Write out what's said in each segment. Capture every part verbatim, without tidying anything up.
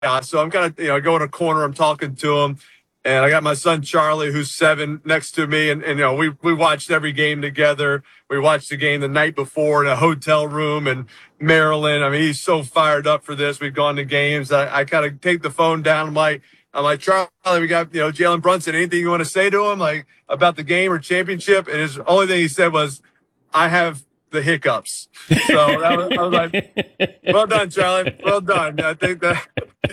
So I'm kind of, you know, going to a corner, I'm talking to him, and I got my son Charlie, who's seven, next to me, and, and you know, we we watched every game together. We watched the game the night before in a hotel room in Maryland. I mean, he's so fired up for this. We've gone to games. I, I kind of take the phone down. I'm like, I'm like, Charlie, we got, you know, Jalen Brunson. Anything you want to say to him, like about the game or championship? And his only thing he said was, I have the hiccups. So that was, I was like, well done, Charlie. Well done. I think that.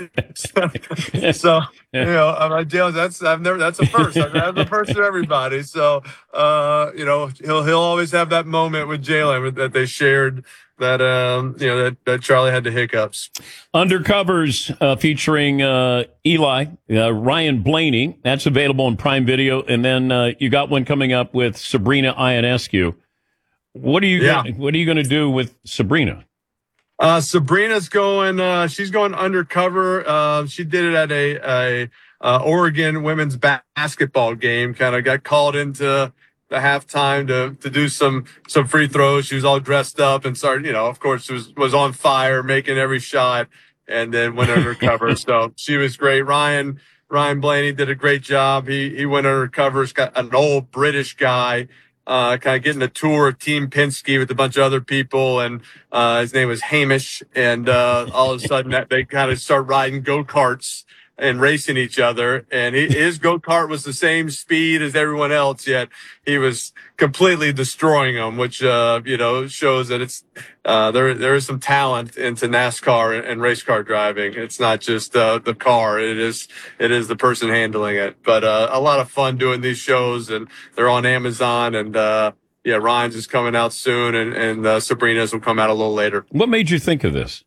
So, you know, I'm like, Jalen, that's, I've never, that's a first. I've had the first to everybody. So, uh, you know, he'll, he'll always have that moment with Jalen that they shared that, um, you know, that, that Charlie had the hiccups. Undercovers uh, featuring uh, Eli, uh, Ryan Blaney. That's available in Prime Video. And then uh, you got one coming up with Sabrina Ionescu. What are you yeah. gonna, What are you going to do with Sabrina? Uh, Sabrina's going. Uh, she's going undercover. Uh, she did it at a, a uh, Oregon women's basketball game. Kind of got called into the halftime to to do some some free throws. She was all dressed up and started. You know, of course, was was on fire, making every shot, and then went undercover. So she was great. Ryan Ryan Blaney did a great job. He he went undercover. He's got an old British guy. Uh, kind of getting a tour of Team Penske with a bunch of other people, and uh, his name was Hamish. And uh, all of a sudden, that they kind of start riding go-karts and racing each other. And he, his go-kart was the same speed as everyone else, yet he was completely destroying them, which uh, you know shows that it's uh, there. There is some talent into NASCAR and, and race car driving. It's not just uh, the car; it is it is the person handling it. But uh, a lot of fun doing these shows, and they're on Amazon. And uh, yeah, Ryan's is coming out soon, and and uh, Sabrina's will come out a little later. What made you think of this?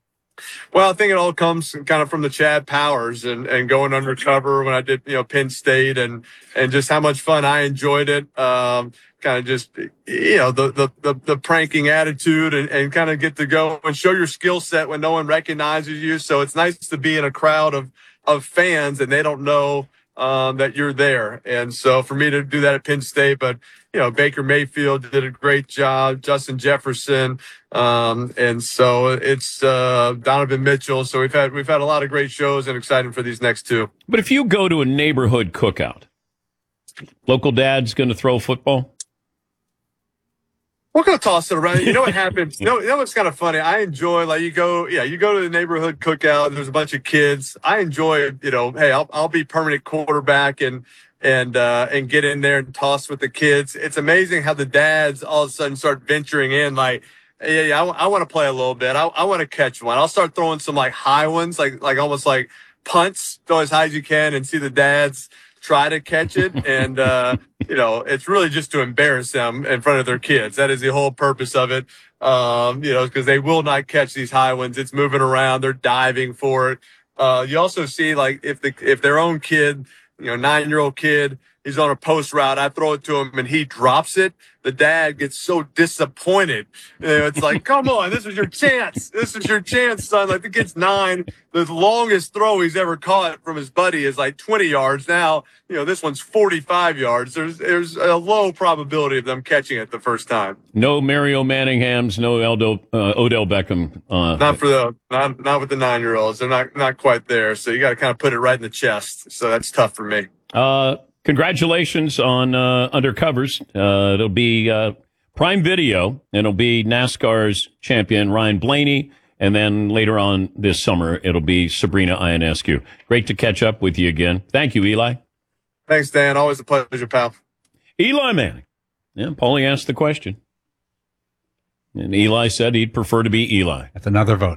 Well, I think it all comes kind of from the Chad Powers and, and going undercover when I did, you know, Penn State, and, and just how much fun I enjoyed it. Um, kind of just, you know, the, the, the, the pranking attitude, and, and kind of get to go and show your skill set when no one recognizes you. So it's nice to be in a crowd of, of fans and they don't know, um, that you're there. And so for me to do that at Penn State, but, you know, Baker Mayfield did a great job, Justin Jefferson. Um, and so it's, uh, Donovan Mitchell. So we've had, we've had a lot of great shows, and excited for these next two. But if you go to a neighborhood cookout, local dad's going to throw a football? We're going to toss it around. You know what happens? you, know, you know what's kind of funny? I enjoy, like, you go, yeah, you go to the neighborhood cookout, there's a bunch of kids. I enjoy, you know, hey, I'll, I'll be permanent quarterback and, and, uh, and get in there and toss with the kids. It's amazing how the dads all of a sudden start venturing in, like, yeah, yeah, I, I want to play a little bit. I, I want to catch one. I'll start throwing some like high ones, like, like almost like punts, throw as high as you can, and see the dads try to catch it. And, uh, you know, it's really just to embarrass them in front of their kids. That is the whole purpose of it. Um, you know, because they will not catch these high ones. It's moving around. They're diving for it. Uh, you also see, like, if the, if their own kid, you know, nine-year-old kid, he's on a post route, I throw it to him and he drops it, the dad gets so disappointed. You know, it's like, come on, this is your chance. This is your chance, son. Like, the kid's nine. The longest throw he's ever caught from his buddy is like twenty yards. Now, you know, this one's forty-five yards. There's there's a low probability of them catching it the first time. No Mario Manninghams, no Eldo, uh, Odell Beckham. Uh, not for the not not with the nine-year-olds. They're not not quite there. So you got to kind of put it right in the chest. So that's tough for me. Uh, congratulations on uh, Undercovers. Uh, it'll be uh, Prime Video, and it'll be NASCAR's champion Ryan Blaney. And then later on this summer, it'll be Sabrina Ionescu. Great to catch up with you again. Thank you, Eli. Thanks, Dan. Always a pleasure, pal. Eli Manning. Yeah, Paulie asked the question. And Eli said he'd prefer to be Eli. That's another vote.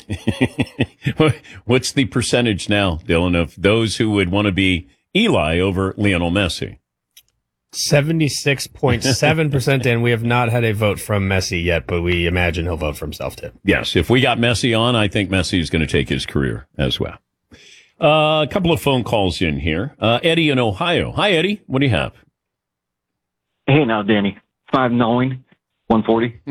What's the percentage now, Dylan, of those who would want to be Eli over Lionel Messi? seventy-six point seven percent, and we have not had a vote from Messi yet, but we imagine he'll vote for himself too. Yes, if we got Messi on, I think Messi is going to take his career as well. Uh, a couple of phone calls in here. Uh, Eddie in Ohio. Hi, Eddie. What do you have? Hey, now, Danny. five nine, one forty.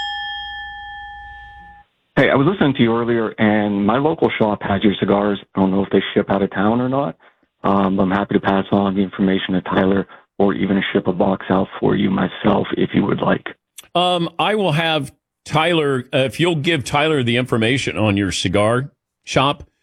Hey, I was listening to you earlier, and my local shop has your cigars. I don't know if they ship out of town or not. Um, I'm happy to pass on the information to Tyler, or even ship a box out for you myself if you would like. Um, I will have Tyler, uh, if you'll give Tyler the information on your cigar shop,